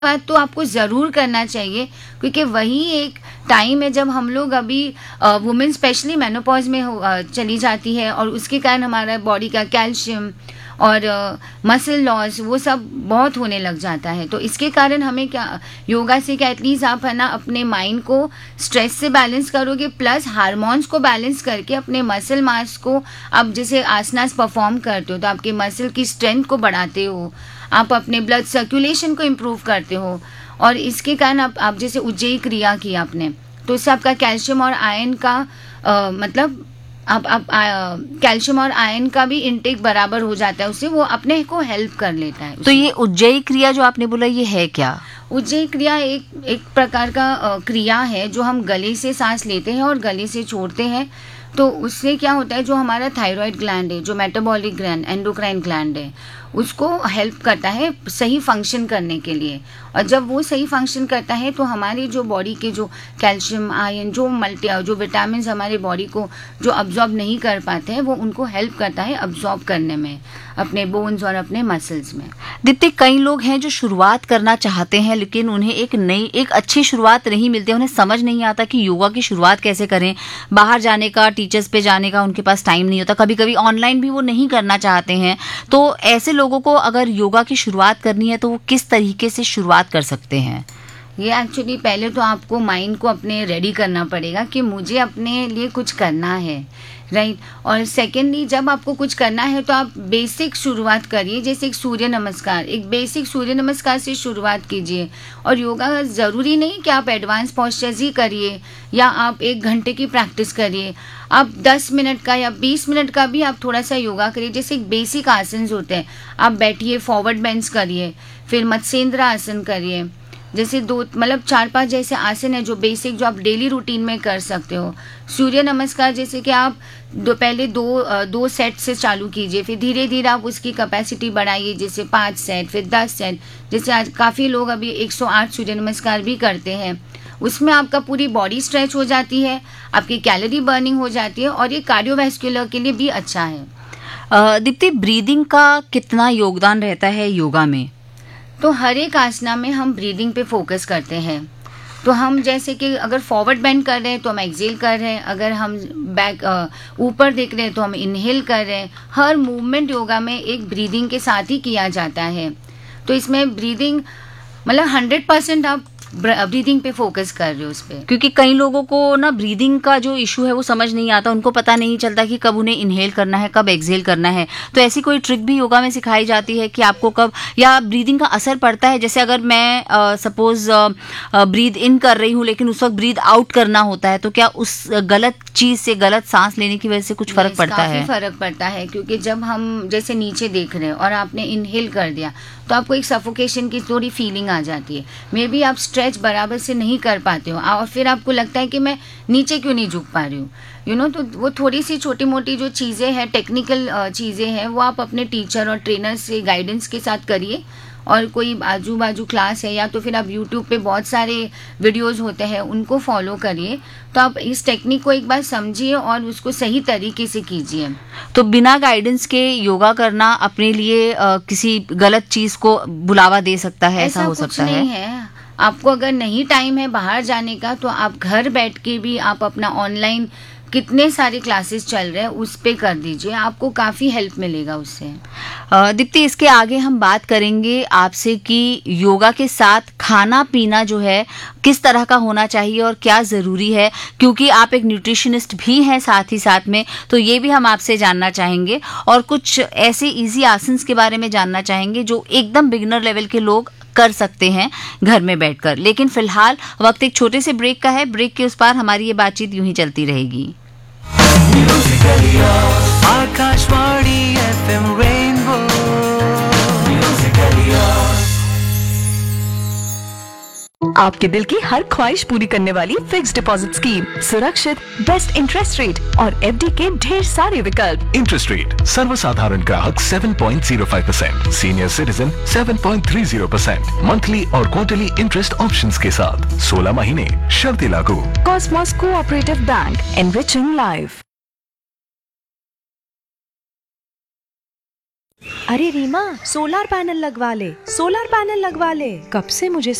बात तो आपको ज़रूर करना चाहिए, क्योंकि वही एक टाइम है जब हम लोग अभी वुमेन स्पेशली मेनोपॉज में चली जाती है, और उसके कारण हमारा बॉडी का कैल्शियम और मसल लॉस वो सब बहुत होने लग जाता है। तो इसके कारण हमें क्या, योगा से क्या एटलीस्ट आप है ना अपने माइंड को स्ट्रेस से बैलेंस करोगे, प्लस हार्मोन्स को बैलेंस करके अपने मसल मास को, आप जैसे आसनास परफॉर्म करते हो तो आपके मसल की स्ट्रेंथ को बढ़ाते हो, आप अपने ब्लड सर्कुलेशन को इम्प्रूव करते हो, और इसके कारण आप जैसे उज्जयी क्रिया की आपने, तो इससे आपका कैल्शियम और आयरन का मतलब आप कैल्शियम और आयरन का भी इनटेक बराबर हो जाता है, उससे वो अपने को हेल्प कर लेता है। तो ये उज्जयी क्रिया जो आपने बोला, ये है क्या? उज्जयी क्रिया एक प्रकार का क्रिया है जो हम गले से सांस लेते हैं और गले से छोड़ते हैं। तो उससे क्या होता है, जो हमारा थायराइड ग्लैंड है, जो मेटाबॉलिक ग्लैंड, एंडोक्राइन ग्लैंड है, उसको हेल्प करता है सही फंक्शन करने के लिए। और जब वो सही फंक्शन करता है तो हमारी जो बॉडी के जो कैल्शियम, आयरन, जो विटामिन हमारे बॉडी को जो अब्जॉर्ब नहीं कर पाते हैं, वो उनको हेल्प करता है अब्जॉर्ब करने में अपने बोन्स और अपने मसल्स में। दीप्ति, कई लोग हैं जो शुरुआत करना चाहते हैं लेकिन उन्हें एक अच्छी शुरुआत नहीं मिलती, उन्हें समझ नहीं आता कि योगा की शुरुआत कैसे करें। बाहर जाने का, टीचर्स पे जाने का उनके पास टाइम नहीं होता, कभी कभी ऑनलाइन भी वो नहीं करना चाहते हैं। तो ऐसे लोगों को अगर योगा की शुरुआत करनी है तो वो किस तरीके से शुरुआत कर सकते हैं? ये एक्चुअली पहले तो आपको माइंड को अपने रेडी करना पड़ेगा कि मुझे अपने लिए कुछ करना है, राइट। और सेकेंडली जब आपको कुछ करना है तो आप बेसिक शुरुआत करिए, जैसे एक सूर्य नमस्कार, एक बेसिक सूर्य नमस्कार से शुरुआत कीजिए। और योगा ज़रूरी नहीं कि आप एडवांस पोस्चर्स ही करिए या आप 1 घंटे की प्रैक्टिस करिए, आप 10 मिनट का या 20 मिनट का भी आप थोड़ा सा योगा करिए। जैसे एक बेसिक आसन होते हैं, आप बैठिए, फॉरवर्ड बेंच करिए, फिर मत्स्येंद्र आसन करिए, जैसे 4-5 जैसे आसन है जो बेसिक, जो आप डेली रूटीन में कर सकते हो। सूर्य नमस्कार जैसे कि आप पहले दो सेट से चालू कीजिए, फिर धीरे धीरे आप उसकी कैपेसिटी बढ़ाइए, जैसे 5 सेट, फिर 10 सेट। जैसे आज काफ़ी लोग अभी 108 सूर्य नमस्कार भी करते हैं, उसमें आपका पूरी बॉडी स्ट्रेच हो जाती है, आपकी कैलोरी बर्निंग हो जाती है, और ये कार्डियोवैस्कुलर के लिए भी अच्छा है। दीप्ति, ब्रीदिंग का कितना योगदान रहता है योगा में? तो हर एक आसना में हम ब्रीदिंग पे फोकस करते हैं। तो हम जैसे कि अगर फॉरवर्ड बेंड कर रहे हैं तो हम एक्सेल कर रहे हैं, अगर हम बैक ऊपर देख रहे हैं तो हम इनहेल कर रहे हैं। हर मूवमेंट योगा में एक ब्रीदिंग के साथ ही किया जाता है। तो इसमें ब्रीदिंग 100% आप ब्रीदिंग पे फोकस कर रहे हो उस पे। क्योंकि कई लोगों को ना ब्रीदिंग का जो इशू है वो समझ नहीं आता, उनको पता नहीं चलता कि कब उन्हें इनहेल करना है, कब एक्सहेल करना है। तो ऐसी कोई ट्रिक भी योगा में सिखाई जाती है कि आपको कब, या ब्रीदिंग का असर पड़ता है? जैसे अगर मैं सपोज ब्रीद इन कर रही हूँ लेकिन उस वक्त ब्रीद आउट करना होता है, तो क्या उस गलत चीज से, गलत सांस लेने की वजह से कुछ फर्क पड़ता है? काफी फर्क पड़ता है, क्योंकि जब हम जैसे नीचे देख रहे हैं और आपने इनहेल कर दिया तो आपको एक सफोकेशन की थोड़ी फीलिंग आ जाती है, मे बी आप स्ट्रेच बराबर से नहीं कर पाते हो, और फिर आपको लगता है कि मैं नीचे क्यों नहीं झुक पा रही हूँ, तो वो थोड़ी सी छोटी मोटी जो चीज़ें हैं, टेक्निकल चीज़ें हैं, वो आप अपने टीचर और ट्रेनर से गाइडेंस के साथ करिए। और कोई आजू बाजू क्लास है या तो फिर आप यूट्यूब पे बहुत सारे वीडियोस होते हैं, उनको फॉलो करिए। तो आप इस टेक्निक को एक बार समझिए और उसको सही तरीके से कीजिए। तो बिना गाइडेंस के योगा करना अपने लिए किसी गलत चीज को बुलावा दे सकता है, ऐसा हो सकता है? नहीं है। आपको अगर नहीं टाइम है बाहर जाने का तो आप घर बैठ के भी आप अपना ऑनलाइन कितने सारे क्लासेस चल रहे हैं उस पे कर दीजिए, आपको काफ़ी हेल्प मिलेगा उससे। दीप्ति, इसके आगे हम बात करेंगे आपसे कि योगा के साथ खाना पीना जो है किस तरह का होना चाहिए और क्या ज़रूरी है, क्योंकि आप एक न्यूट्रिशनिस्ट भी हैं साथ ही साथ में, तो ये भी हम आपसे जानना चाहेंगे। और कुछ ऐसे इजी आसन्स के बारे में जानना चाहेंगे जो एकदम बिगिनर लेवल के लोग कर सकते हैं घर में बैठकर। लेकिन फिलहाल वक्त एक छोटे से ब्रेक का है, ब्रेक के उस पार हमारी ये बातचीत यूं ही चलती रहेगी। Akashvani FM rainbow. आपके दिल की हर ख्वाहिश पूरी करने वाली फिक्स्ड डिपॉजिट स्कीम, सुरक्षित, बेस्ट इंटरेस्ट रेट और एफडी के ढेर सारे विकल्प। इंटरेस्ट रेट सर्वसाधारण ग्राहक 7.05%, सीनियर सिटीजन 7.30%, मंथली और क्वार्टरली इंटरेस्ट ऑप्शंस के साथ 16 महीने, शर्तें लागू। Cosmos cooperative bank, enriching life. अरे रीमा, सोलर पैनल लगवा ले, सोलर पैनल लगवा ले। कब से मुझे